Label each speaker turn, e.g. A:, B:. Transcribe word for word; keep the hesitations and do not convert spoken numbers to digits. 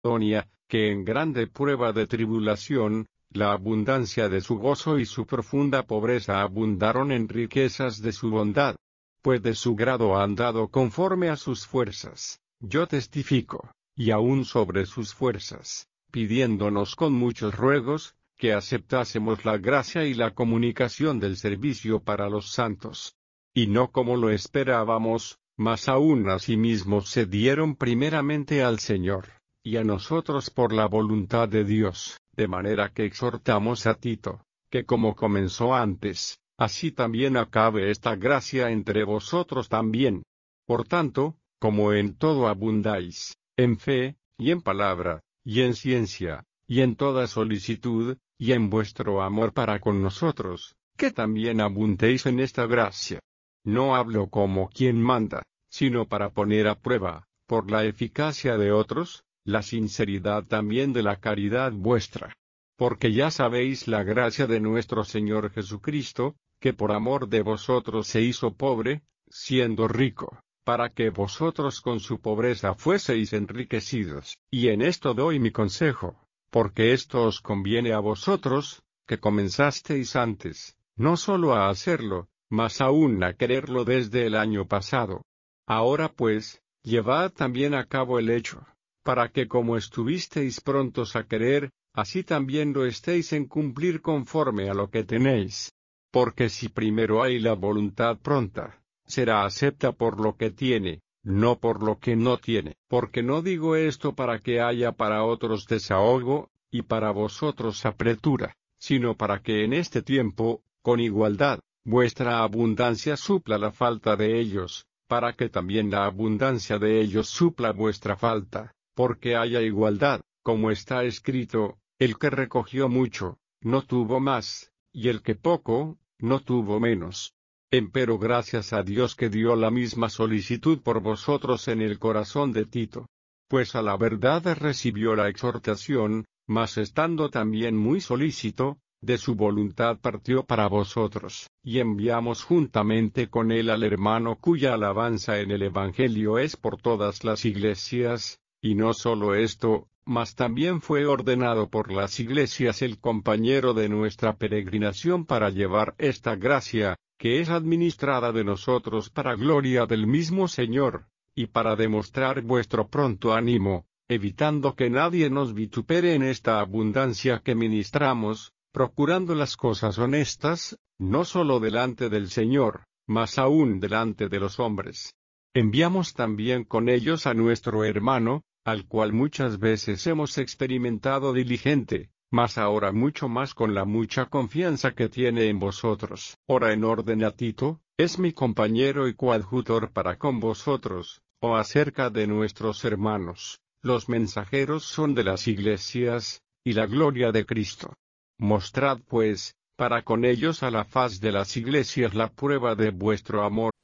A: Macedonia, que en grande prueba de tribulación, la abundancia de su gozo y su profunda pobreza abundaron en riquezas de su bondad. Pues de su grado han dado conforme a sus fuerzas, yo testifico, y aún sobre sus fuerzas, pidiéndonos con muchos ruegos, que aceptásemos la gracia y la comunicación del servicio para los santos. Y no como lo esperábamos, mas aún asimismo se dieron primeramente al Señor, y a nosotros por la voluntad de Dios, de manera que exhortamos a Tito, que como comenzó antes, así también acabe esta gracia entre vosotros también. Por tanto, como en todo abundáis, en fe, y en palabra, y en ciencia, y en toda solicitud, y en vuestro amor para con nosotros, que también abundéis en esta gracia. No hablo como quien manda, sino para poner a prueba, por la eficacia de otros, la sinceridad también de la caridad vuestra. Porque ya sabéis la gracia de nuestro Señor Jesucristo, que por amor de vosotros se hizo pobre, siendo rico, para que vosotros con su pobreza fueseis enriquecidos. Y en esto doy mi consejo, porque esto os conviene a vosotros, que comenzasteis antes, no solo a hacerlo, mas aún a quererlo desde el año pasado. Ahora pues, llevad también a cabo el hecho, para que como estuvisteis prontos a querer, así también lo estéis en cumplir conforme a lo que tenéis. Porque si primero hay la voluntad pronta, será acepta por lo que tiene, no por lo que no tiene. Porque no digo esto para que haya para otros desahogo, y para vosotros apretura, sino para que en este tiempo, con igualdad, vuestra abundancia supla la falta de ellos, para que también la abundancia de ellos supla vuestra falta, porque haya igualdad, como está escrito, el que recogió mucho, no tuvo más, y el que poco, no tuvo menos. Empero gracias a Dios que dio la misma solicitud por vosotros en el corazón de Tito. Pues a la verdad recibió la exhortación, mas estando también muy solícito, de su voluntad partió para vosotros, y enviamos juntamente con él al hermano cuya alabanza en el Evangelio es por todas las iglesias, y no solo esto, mas también fue ordenado por las iglesias el compañero de nuestra peregrinación para llevar esta gracia, que es administrada de nosotros para gloria del mismo Señor, y para demostrar vuestro pronto ánimo, evitando que nadie nos vitupere en esta abundancia que ministramos, procurando las cosas honestas, no solo delante del Señor, mas aún delante de los hombres. Enviamos también con ellos a nuestro hermano, al cual muchas veces hemos experimentado diligente, mas ahora mucho más con la mucha confianza que tiene en vosotros. Ora en orden a Tito, es mi compañero y coadjutor para con vosotros, o acerca de nuestros hermanos, los mensajeros son de las iglesias, y la gloria de Cristo. Mostrad pues, para con ellos a la faz de las iglesias la prueba de vuestro amor,